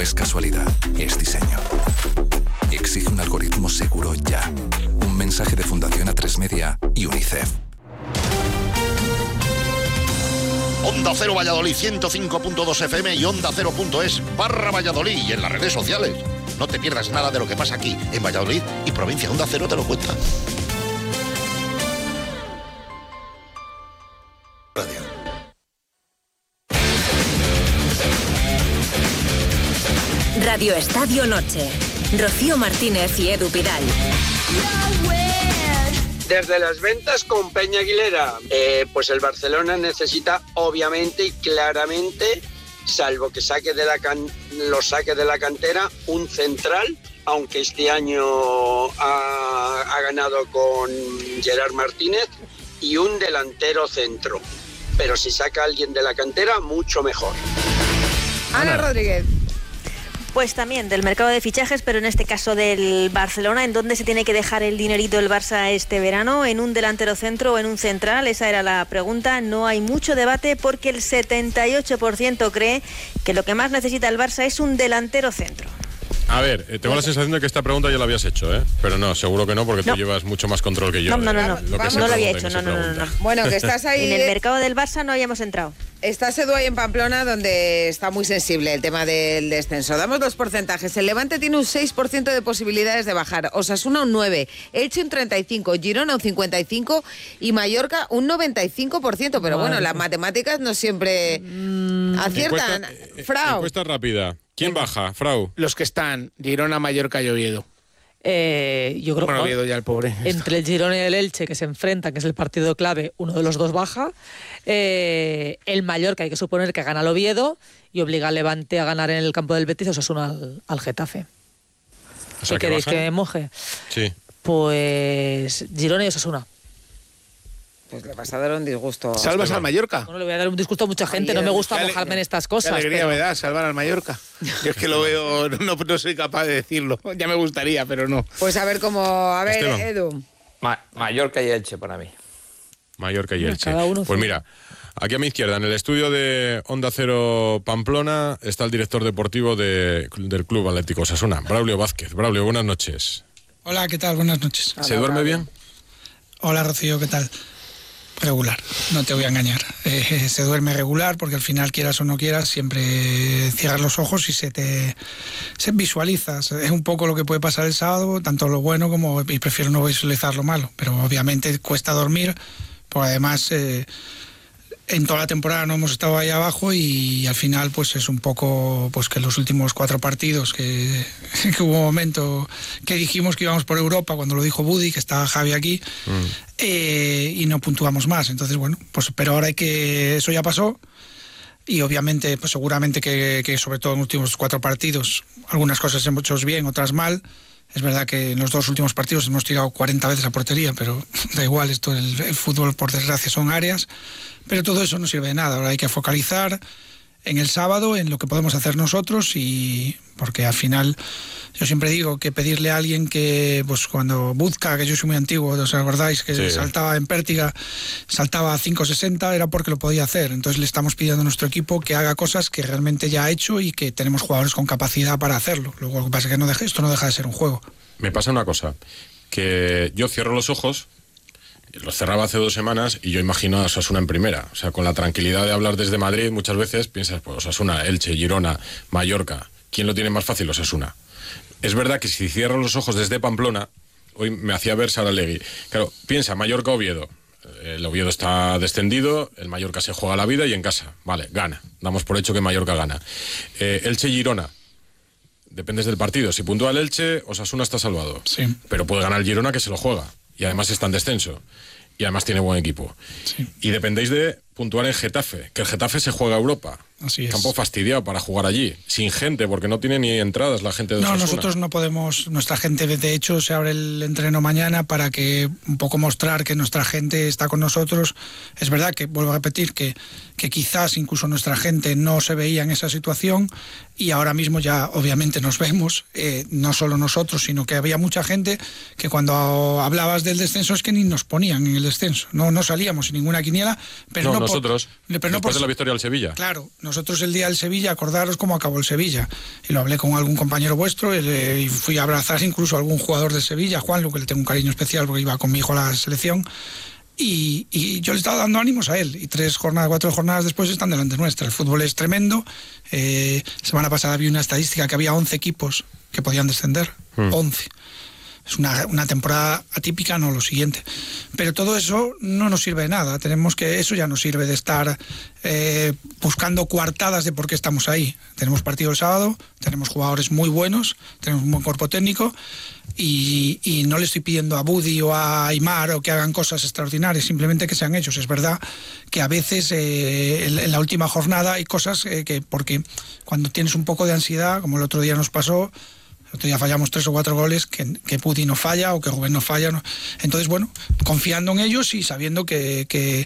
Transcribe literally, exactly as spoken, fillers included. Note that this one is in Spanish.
es casualidad, es diseño. Exige un algoritmo seguro ya. Un mensaje de Fundación A tres Media y UNICEF. Onda Cero Valladolid, ciento cinco punto dos F M y onda cero punto es barra Valladolid y en las redes sociales. No te pierdas nada de lo que pasa aquí en Valladolid y provincia. Onda Cero te lo cuenta. Radio. Radio Estadio Noche. Rocío Martínez y Edu Pidal. Desde las ventas con Peña Aguilera, eh, pues el Barcelona necesita obviamente y claramente, salvo que saque de la can- lo saque de la cantera, un central, aunque este año ha, ha ganado con Gerard Martínez, y un delantero centro. Pero si saca a alguien de la cantera, mucho mejor. Ana Rodríguez. Pues también del mercado de fichajes, pero en este caso del Barcelona, ¿en dónde se tiene que dejar el dinerito el Barça este verano? ¿En un delantero centro o en un central? Esa era la pregunta. No hay mucho debate porque el setenta y ocho por ciento cree que lo que más necesita el Barça es un delantero centro. A ver, eh, tengo la sensación de que esta pregunta ya la habías hecho, ¿eh? Pero no, seguro que no, porque no. tú llevas mucho más control que yo. No, no, no, no, lo que no lo había hecho, no, no, no, no. Bueno, que estás ahí... En el mercado del Barça no habíamos entrado. Estás, Edu, ahí en Pamplona, donde está muy sensible el tema del descenso. Damos dos porcentajes. El Levante tiene un seis por ciento de posibilidades de bajar, Osasuna un nueve por ciento, Elche un treinta y cinco por ciento, Girona un cincuenta y cinco por ciento y Mallorca un noventa y cinco por ciento. Pero Madre bueno, las matemáticas no siempre mm, aciertan. Encuesta, Frau. Encuesta rápida. ¿Quién baja, Frau? Los que están, Girona, Mallorca y Oviedo. Eh, yo creo bueno, que Oviedo ya el pobre. entre el Girona y el Elche, que se enfrentan, que es el partido clave, uno de los dos baja. Eh, el Mallorca hay que suponer que gana al Oviedo y obliga al Levante a ganar en el campo del Betis, o Osasuna al, al Getafe. O sea, ¿Qué queréis que me moje? Sí. Pues Girona y Osasuna. Pues le vas a dar un disgusto. ¿Salvas al Mallorca? Bueno, le voy a dar un disgusto a mucha gente, Ay, no me gusta qué mojarme ale- en estas cosas. Qué alegría pero... me da salvar al Mallorca. Yo es que lo veo, no, no soy capaz de decirlo. Ya me gustaría, pero no. Pues a ver cómo... A ver, Esteban. Edu. Ma- Mallorca y Elche para mí. Mallorca y Elche. Cada uno Pues fue. mira, aquí a mi izquierda, en el estudio de Onda Cero Pamplona, está el director deportivo de- del Club Atlético Osasuna, Braulio Vázquez. Braulio, buenas noches. Hola, ¿qué tal? Buenas noches. ¿Se duerme bien? Hola, Rocío, ¿qué tal? Regular, no te voy a engañar. Eh, se duerme regular porque al final, quieras o no quieras, siempre cierras los ojos y se te se visualizas. Es un poco lo que puede pasar el sábado, tanto lo bueno como, y prefiero no visualizar lo malo, pero obviamente cuesta dormir, pues además eh, en toda la temporada no hemos estado ahí abajo y al final pues es un poco pues que los últimos cuatro partidos que, que hubo un momento que dijimos que íbamos por Europa cuando lo dijo Budi, que está Javi aquí, mm. eh, y no puntuamos más. Entonces bueno, pues pero ahora hay que, eso ya pasó y obviamente pues seguramente que, que sobre todo en los últimos cuatro partidos algunas cosas hemos hecho bien, otras mal. Es verdad que en los dos últimos partidos hemos tirado cuarenta veces a portería, pero da igual, esto el, el fútbol por desgracia son áreas, pero todo eso no sirve de nada. Ahora hay que focalizar en el sábado, en lo que podemos hacer nosotros, y porque al final yo siempre digo que pedirle a alguien que, pues cuando Buzka, que yo soy muy antiguo, ¿os acordáis? Que sí. Saltaba en Pértiga, saltaba a cinco sesenta, era porque lo podía hacer. Entonces le estamos pidiendo a nuestro equipo que haga cosas que realmente ya ha hecho y que tenemos jugadores con capacidad para hacerlo. Luego lo que pasa es que no deje, esto no deja de ser un juego. Me pasa una cosa, que yo cierro los ojos, los cerraba hace dos semanas y yo imagino a Osasuna en primera. O sea, con la tranquilidad de hablar desde Madrid, muchas veces piensas, pues Osasuna, Elche, Girona, Mallorca, ¿quién lo tiene más fácil? Osasuna. Es verdad que si cierro los ojos desde Pamplona, hoy me hacía ver Saralegui. Claro, piensa, Mallorca, Oviedo. El Oviedo está descendido, el Mallorca se juega la vida y en casa, vale, gana. Damos por hecho que Mallorca gana. Eh, Elche, Girona. Dependes del partido. Si puntúa el Elche, Osasuna está salvado. Sí. Pero puede ganar el Girona, que se lo juega. Y además está en descenso. Y además tiene buen equipo. Sí. Y dependéis de puntuar en Getafe, que el Getafe se juega a Europa. Así es. Campo fastidiado para jugar allí, sin gente, porque no tiene ni entradas la gente de No, Osasuna. nosotros no podemos, nuestra gente, de hecho, se abre el entreno mañana para que un poco mostrar que nuestra gente está con nosotros. Es verdad que, vuelvo a repetir, que, que quizás incluso nuestra gente no se veía en esa situación y ahora mismo ya obviamente nos vemos, eh, no solo nosotros, sino que había mucha gente que cuando hablabas del descenso es que ni nos ponían en el descenso, no, no salíamos en ninguna quiniela, pero no, no, nosotros, por, pero no después por, de la victoria del Sevilla. Claro, nosotros el día del Sevilla, acordaros cómo acabó el Sevilla. Y lo hablé con algún compañero vuestro y, y fui a abrazar incluso a algún jugador del Sevilla, Juan, lo que le tengo un cariño especial porque iba conmigo a la selección. Y, y yo le estaba dando ánimos a él. Y tres jornadas, cuatro jornadas después están delante nuestra. El fútbol es tremendo. Eh, semana pasada vi una estadística que había once equipos que podían descender. Mm. once. Es una, una temporada atípica, no lo siguiente. Pero todo eso no nos sirve de nada. Tenemos que, eso ya nos sirve de estar eh, buscando coartadas de por qué estamos ahí. Tenemos partido el sábado, tenemos jugadores muy buenos, tenemos un buen cuerpo técnico y, y no le estoy pidiendo a Budi o a Aimar o que hagan cosas extraordinarias, simplemente que sean ellos. Es verdad que a veces eh, en, en la última jornada hay cosas eh, que, porque cuando tienes un poco de ansiedad, como el otro día nos pasó, otro día fallamos tres o cuatro goles, que, que Putin no falla o que Rubén no falla. No. Entonces, bueno, confiando en ellos y sabiendo que, que,